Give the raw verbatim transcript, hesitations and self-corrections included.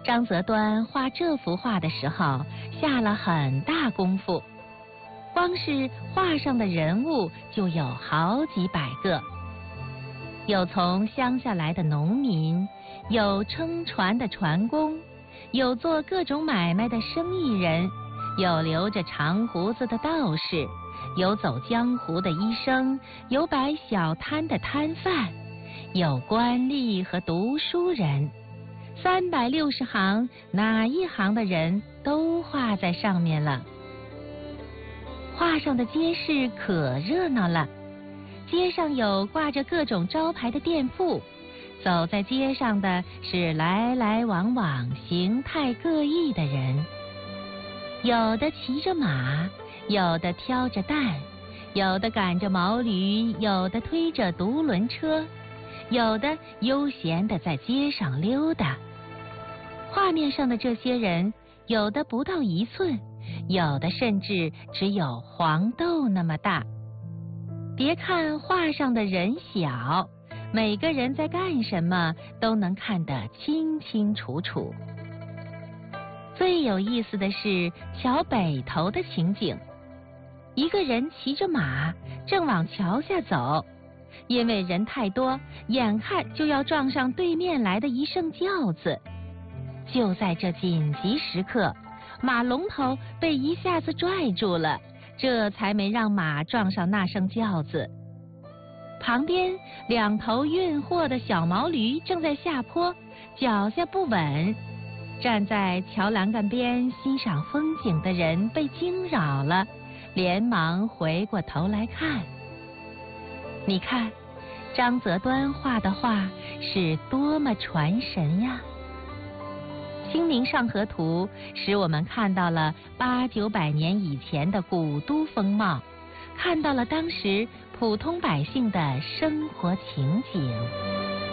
张择端画这幅画的时候下了很大功夫，光是画上的人物就有好几百个，有从乡下来的农民，有撑船的船工，有做各种买卖的生意人，有留着长胡子的道士，有走江湖的医生，有摆小摊的摊贩，有官吏和读书人，三百六十行，哪一行的人都画在上面了。画上的街市可热闹了，街上有挂着各种招牌的店铺，走在街上的是来来往往形态各异的人，有的骑着马，有的挑着担，有的赶着毛驴，有的推着独轮车，有的悠闲地在街上溜达。画面上的这些人，有的不到一寸，有的甚至只有黄豆那么大。别看画上的人小，每个人在干什么都能看得清清楚楚。最有意思的是桥北头的情景，一个人骑着马正往桥下走，因为人太多，眼看就要撞上对面来的一乘轿子。就在这紧急时刻，马龙头被一下子拽住了，这才没让马撞上那乘轿子。旁边两头运货的小毛驴正在下坡，脚下不稳，站在桥栏杆边欣赏风景的人被惊扰了，连忙回过头来看。你看，张择端画的画是多么传神呀！《清明上河图》使我们看到了八九百年以前的古都风貌，看到了当时普通百姓的生活情景。